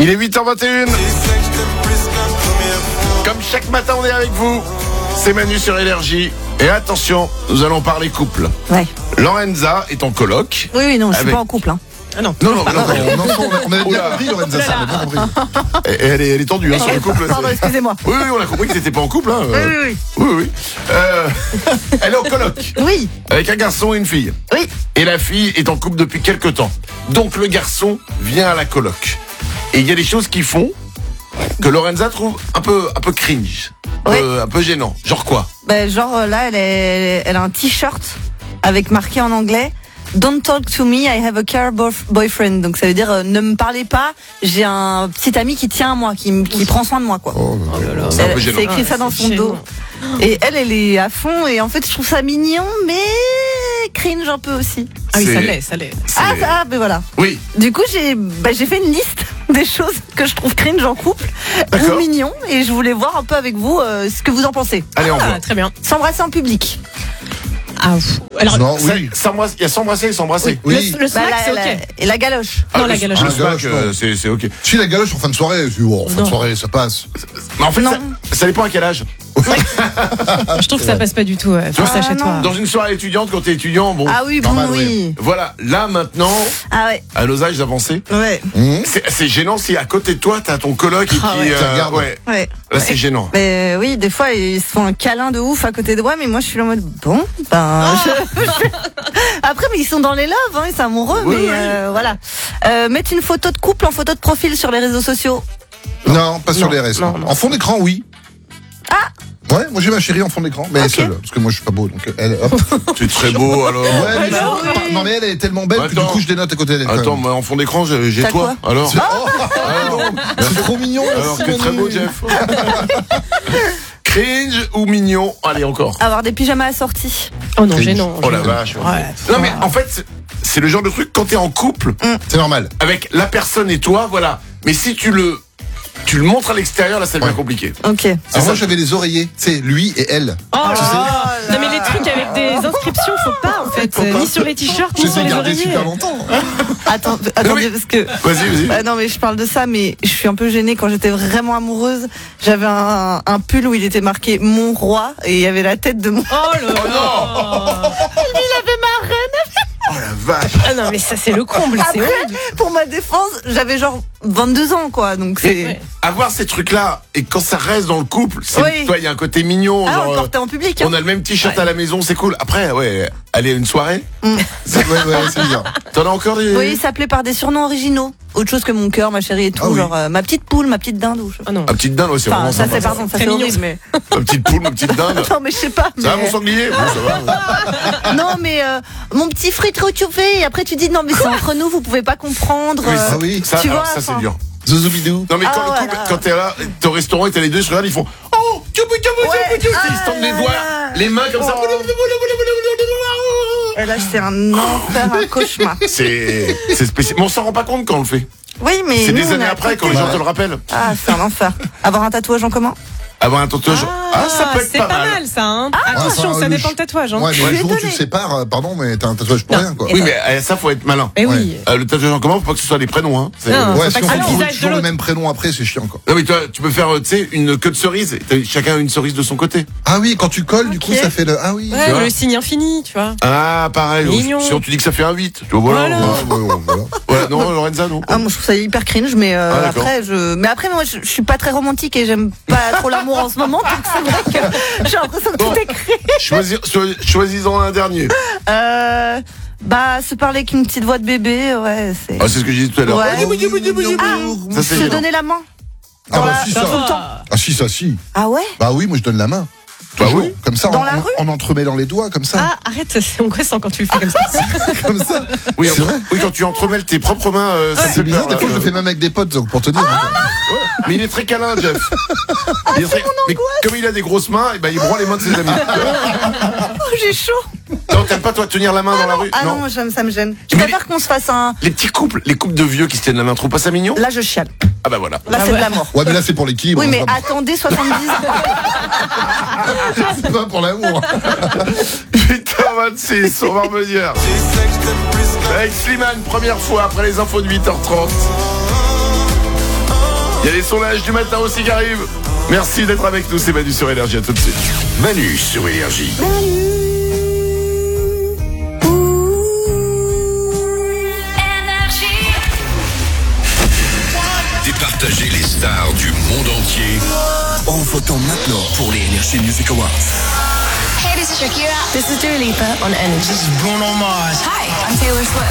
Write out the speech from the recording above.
Il est 8h21. Comme chaque matin, on est avec vous. C'est Manu sur Énergie. Et attention, nous allons parler couple. Ouais. Lorenza est en coloc. Oui, non, je suis Avec- pas en couple. Hein. Ah non. Non, On avait bien Oula. compris, Lorenza, ça, on a bien compris. Et elle est tendue sur le couple. Pardon, excusez-moi. Oui, on a compris que t'étais pas en couple. Hein. Oui. Elle est en coloc. Oui, Avec un garçon et une fille. oui. Et la fille est en couple depuis quelque temps. Donc le garçon vient à la coloc. Et il y a des choses qui font que Lorenza trouve un peu cringe. Oui. Un peu gênant. Genre quoi? Ben, genre là, elle a un t-shirt avec marqué en anglais Don't talk to me, I have a car boyfriend. Donc ça veut dire ne me parlez pas, j'ai un petit ami qui tient à moi, qui prend soin de moi, quoi. Oh, C'est un peu gênant. C'est écrit ça dans son dos. Et elle est à fond, et en fait je trouve ça mignon, mais cringe un peu aussi. Ah oui, C'est- ça l'est. Ben voilà. Oui. Du coup j'ai fait une liste des choses que je trouve cringe en couple D'accord. ou mignon, et je voulais voir un peu avec vous ce que vous en pensez. Allez, on Ah, voit. très bien. S'embrasser en public. Ah, alors, non, oui. Il y a s'embrasser et s'embrasser. Oui. le smack, c'est ok. Et la galoche. Non, la galoche. Le Ah, smack, galoche, non. c'est ok. Si la galoche en fin de soirée, en fin de Non. soirée, ça passe. Mais en fait, Non. ça dépend à quel âge. Je trouve que ça passe pas du tout. Faire ça chez toi. Dans une soirée étudiante, quand t'es étudiant, bon. Ah oui, bon, normal, oui. Voilà, là maintenant, Ah ouais. à nos âges avancés, Ouais. c'est gênant si à côté de toi t'as ton coloc et qui ouais. Qui regarde. ouais. Ouais. Là c'est gênant. Mais oui, des fois ils se font un câlin de ouf à côté de moi, mais moi je suis là en mode bon, Après, mais ils sont dans les loves, hein, ils sont amoureux, Oui, mais oui. voilà. Mettre une photo de couple en photo de profil sur les réseaux sociaux. Non, pas sur Non, les restes. non, non. En fond d'écran, oui. Ah. Ouais, moi j'ai ma chérie en fond d'écran, mais Ok. seule, parce que moi je suis pas beau, donc elle, hop. C'est très beau alors. Ouais, mais bah oui. non, mais elle est tellement belle que du Attends. coup je dénote à côté d'elle. quand Attends, même. moi en fond d'écran j'ai T'as toi. Alors. Oh, c'est trop mignon. Alors merci, t'es très Manu. beau Jeff. Cringe ou mignon? Allez encore. Avoir des pyjamas assortis. Oh non, Cringe. gênant. Oh la vache. Ouais. Non mais en fait c'est le genre de truc quand t'es en couple C'est normal. avec la personne et toi, voilà. Mais si tu le montres à l'extérieur, là ça devient compliqué. Ok. Alors moi j'avais les oreillers, c'est lui et elle. Oh là Tu sais, là. Non, mais les trucs avec des inscriptions, faut pas en fait. Ni sur les t-shirts, ni je sur les ai les gardés oreillers. super longtemps. Attendez, parce que. Vas-y. Non mais je parle de ça, mais je suis un peu gênée. Quand j'étais vraiment amoureuse, j'avais un pull où il était marqué Mon Roi et il y avait la tête de mon... Oh là là. Il avait ma reine. Oh la vache. Ah non, mais ça c'est le comble, c'est Après, horrible. pour ma défense, j'avais genre 22 ans, quoi. Donc c'est... Ouais. Avoir ces trucs-là et quand ça reste dans le couple, c'est Oui. toi il y a un côté mignon. Ah, on genre, le portait en public. Hein. on a le même t-shirt à la maison, c'est cool. Après, ouais, aller à une soirée. Ouais, c'est bien. T'en as encore des. Oui, il s'appelait par des surnoms originaux. Autre chose que mon cœur, ma chérie et tout. Ah oui. Genre ma petite poule, ma petite dinde. Ou je... Ah non. Ma petite dinde, ouais, c'est Enfin, vraiment ça sympa. c'est pardon, ça Très c'est mignon. horrible, mais... Ma petite poule, ma petite dinde. Non mais je sais pas. Ça va mais- mon sanglier? Bon, ça va. Non mais mon petit frites retrouvé. Et après tu dis non mais c'est entre nous, vous pouvez pas comprendre. Oui, Ah oui. Ça, tu alors, vois, ça c'est enfin. dur. Zouzoubilou. Non mais quand Ah, le couple, voilà. quand t'es là, t'es au restaurant et t'as les deux, ils se regardent, ils font oh, Ouais. ils se tendent les doigts, les mains comme ça. Et là c'est un enfer, un cauchemar. C'est spécial. Mais on s'en rend pas compte quand on le fait. Oui mais C'est nous, des on années est à après quand côté. les gens te le rappellent. Ah c'est un enfer. Avoir un tatouage en commun. Avoir un tatouage. Ah, ça peut être c'est pas pas mal. mal ça. Hein. Attention, ça, ça oui. dépend le tatouage. Hein. Ouais, mais Je le suis jour où tu étonnée. te sépares, pardon, mais t'as un tatouage pour rien, quoi. Oui, mais ça faut être malin. Mais Ouais. oui. Le tatouage en commun, faut pas que ce soit des prénoms, hein. C'est- Non. Ouais, faut si pas on que fait ça toujours, visage de toujours le l'autre. même prénom après, c'est chiant, quoi. Non mais toi, tu peux faire, tu sais, une queue de cerise. Chacun a une cerise de son côté. Ah oui, quand tu colles, du coup, Ok. ça fait le. Ah oui. Ouais, vois. le signe infini, tu vois. Ah, pareil. Mignon. Sinon, tu dis que ça fait un 8. Tu vois, voilà. Voilà. Voilà. Voilà, non, Lorenza, non. Ah moi je trouve ça hyper cringe, mais d'accord. après moi je suis pas très romantique et j'aime pas trop l'amour en ce moment, donc c'est vrai que j'ai l'impression que Bon. tout est cringe. Choisis-en un dernier. Bah se parler avec une petite voix de bébé, ouais c'est. Ah, c'est ce que j'ai dit tout à l'heure. Ouais. Ça, c'est Se gênant. donner la main. Ah Dans bah la- si, tout ça. le temps. Ah si, ça, si. Ah ouais. Bah oui, moi je donne la main. Bah Toujours. oui. Comme ça, Dans la rue en entremêlant les doigts, comme ça. Ah, arrête, c'est angoissant quand tu le fais comme ça. Comme ça. Oui, C'est vrai. oui, quand tu entremêles tes propres mains, ça C'est fait bizarre, peur, des fois je le fais même avec des potes, donc pour te dire. hein. Mais il est très câlin, Jeff. Il est très- Mais comme il a des grosses mains, eh ben, il broie les mains de ses amis. Oh, j'ai chaud. Non, t'aimes pas toi tenir la main dans la rue? Ah non, ça me gêne. Je Mais préfère qu'on se fasse un. Les petits couples, les couples de vieux qui se tiennent la main, trouve pas ça mignon? Là je chiale. Ah bah voilà. Là Ah c'est ouais. de l'amour. Ouais, mais là c'est pour l'équilibre. Oui mais hein, attendez 70 c'est pas pour l'amour. 8h26, on va revenir. Avec Slimane, première fois après les infos de 8h30. Il y a les sondages du matin aussi qui arrivent. Merci d'être avec nous, c'est Manu sur Énergie, à tout de suite. Manu sur Énergie. Départager les stars du monde entier en votant maintenant pour les Energy Music Awards. Hey, this is Shakira. This is Dua Lipa on Energy. This is Bruno Mars. Hi, I'm Taylor Swift.